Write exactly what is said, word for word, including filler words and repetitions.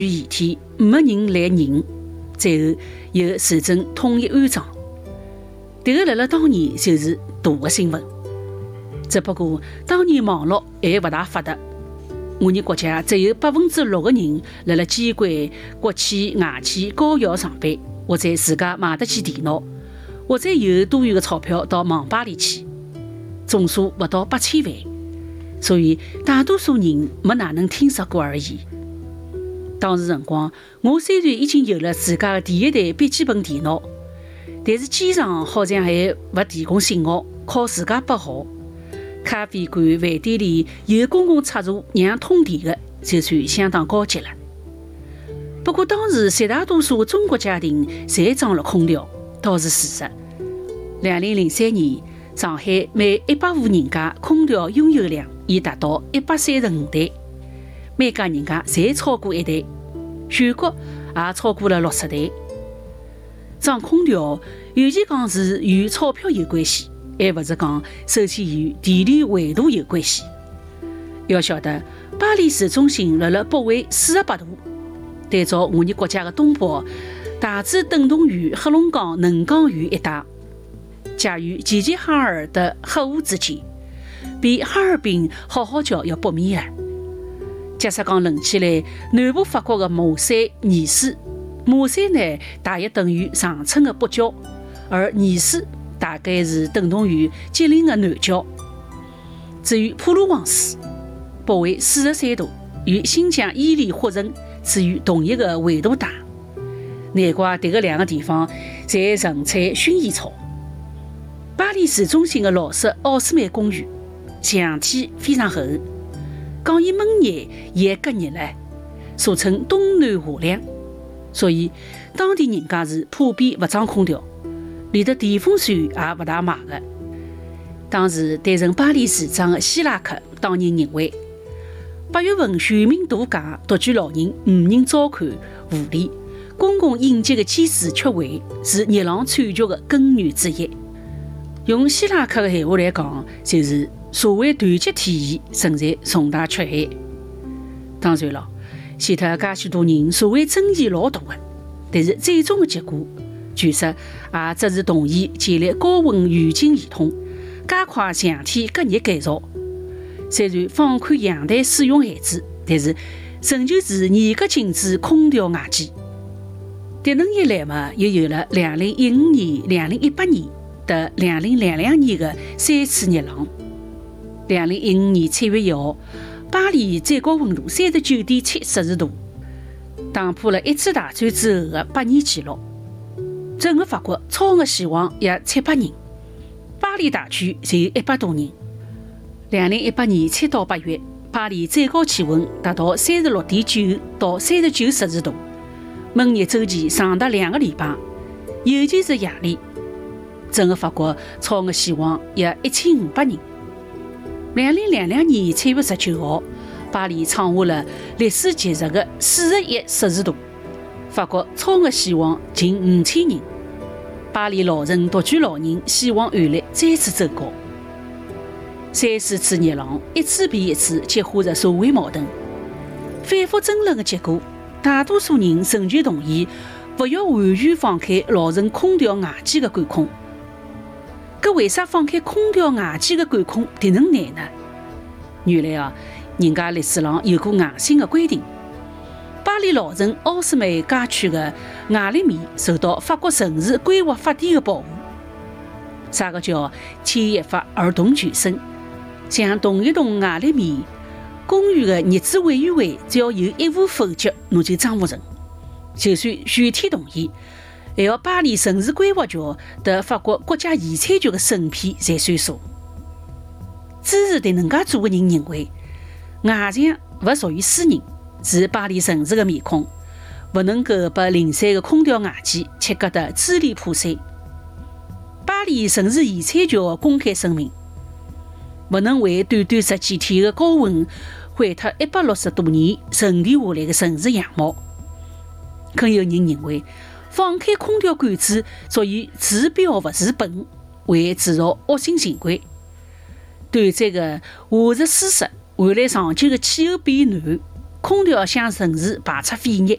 议题没人来认，最后由市政统一安装。迭个辣辣当年就是大个新闻。只不过当年网络还勿大发达，我们国家只有百分之六个人辣辣机关、国企、外企、高校上班，或者自家买得起电脑，或者有多余个钞票到网吧里去，总数勿到八千万。所以大多数人没哪能听说过而已。当时辰光，我虽然已经有了自家的第一台笔记本电脑，但是机场好像还勿提供信号，靠自家拨号。咖啡馆、饭店里有公共插座让通电的，就算相当高级了。不过当时绝大多数中国家庭侪装了空调，倒是事实。两零零三年，上海每一百户人家空调拥有量已达到一百三十五台，每家人家侪超过一台，全国也超过了六十台。装空调，与其讲是与钞票有关系，还不是讲首先与地理纬度有关系。要晓得，巴黎市中心辣辣北纬四十八度，对照我们国家的东北，大致等同于黑龙江能江县一带，介于齐齐哈尔的黑湖之间，比哈尔滨好好叫要北面了。假设讲论起来，南部法国的马赛、尼斯，马赛呢大约等于长春的北郊，而尼斯大概是等同于吉林的南郊。至于普鲁旺斯，北纬四十三度，与新疆伊犁霍城处于同一个纬度带，难怪这个两个地方侪盛产薰衣草。巴黎市中心的老式奥斯曼公寓，墙体非常厚，讲伊闷热也隔热了，俗称冬暖夏凉，所以当地人家是普遍勿装空调，连得电风扇也勿大买的。当时担任巴黎市长的希拉克当年认为，八月份全民度假、独居老人无人照看护理、公共应急的机制缺位，是热浪惨剧的根源之一。用希拉克的闲话来讲，就是社会团结体系存在重大缺陷。当然了，死脱介许多人，社会争议老大的，但是最终的结果，据说也只是同意建立高温预警系统，加快墙体隔热改造。虽然放宽阳台使用限制，但是仍旧是严格禁止空调外机。迭能一来嘛，又有了两零一五年、两零一八年的两零两两年的三次热浪。两零一五年七月一号，巴黎最高温度三十九点七摄氏度，打破了一次大战之后的百年纪录。整个法国超额死亡约七百人，巴黎大区就有一百多人。两零一八年七到八月，巴黎最高气温达到三十六点九到三十九摄氏度，闷热周期长达两个礼拜，尤其是夜里，整个法国超额死亡约一千五百人。两零两两年七月十九号，巴黎创下了历史极热的四十一摄氏度，法国超额死亡近五千人。巴黎老城独居老人死亡案例再次走高。三四次热浪一次比一次激化着社会矛盾，反复争论的结果，大多数人仍旧同意不要完全放开老城空调外机的管控。搿为啥放开空调外机的管控迭能难呢？原来啊，人家历史上有过硬性的规定。巴黎老城奥斯曼街区的外立面受到法国城市规划法典的保护。啥个叫牵一发而动全身？像同一栋外立面，公寓的业主委员会只要有一户否决，那就装不成。就算全体同意，还要巴黎城市规划局和法国国家遗产局的审批才算数。支持迭能介做的人认为，外墙勿属于私人，是巴黎城市的面孔，勿能够被零散的空调外机切割得支离破碎。巴黎城市遗产局的公开声明，勿能为短短十几天的高温毁脱一百六十多年沉淀下来的城市样貌。更有人认为，放开空调管制属于治标勿治本，为制造恶性循环。短暂的夏日舒适换来长久的气候变暖，空调向城市排出废热，